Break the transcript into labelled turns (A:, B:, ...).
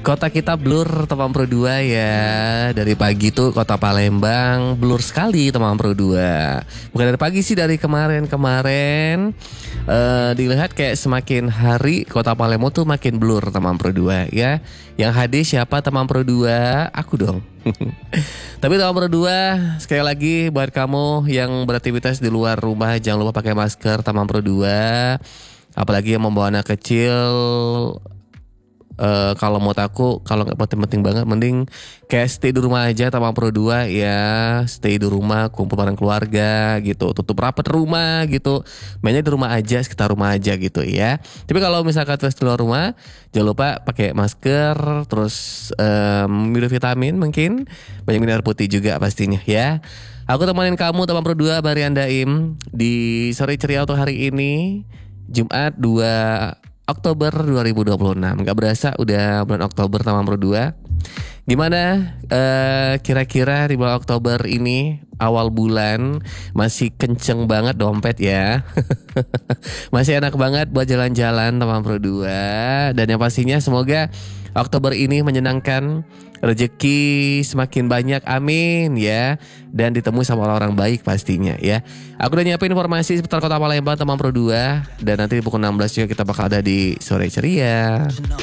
A: Kota kita blur teman Pro 2 ya. Dari pagi tuh kota Palembang blur sekali teman Pro 2. Bukan dari pagi sih, dari kemarin-kemarin. Dilihat kayak semakin hari kota Palembang tuh makin blur teman Pro 2 ya. Yang hadir siapa teman Pro 2? Aku dong. Tapi teman Pro 2, sekali lagi buat kamu yang beraktivitas di luar rumah, jangan lupa pakai masker teman Pro 2. Apalagi yang membawa anak kecil. Kalau menurut aku, kalau nggak penting-penting banget, mending kayak stay di rumah aja teman Pro 2 ya. Stay di rumah, kumpul bareng keluarga gitu, tutup rapat rumah gitu, mainnya di rumah aja, sekitar rumah aja gitu ya. Tapi kalau misalkan terus di luar rumah, jangan lupa pakai masker. Terus minum vitamin, mungkin banyak minum air putih juga pastinya ya. Aku temenin kamu teman Pro 2, Barian Daim, di sore ceria untuk hari ini, Jumat 2 Oktober 2026. Gak berasa udah bulan Oktober teman Pro 2. Gimana kira-kira di bulan Oktober ini, awal bulan, masih kenceng banget dompet ya. Masih enak banget buat jalan-jalan teman Pro 2. Dan yang pastinya semoga Oktober ini menyenangkan, rezeki semakin banyak, amin ya. Dan ditemui sama orang-orang baik pastinya ya. Aku udah nyiapin informasi seputar kota Palembang teman Pro 2. Dan nanti pukul 16 juga kita bakal ada di Sore Ceria.